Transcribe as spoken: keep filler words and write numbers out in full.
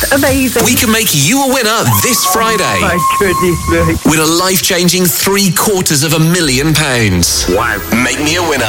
Amazing. We can make you a winner this Friday. My goodness me. With a life-changing three quarters of a million pounds. Wow. Make me a winner.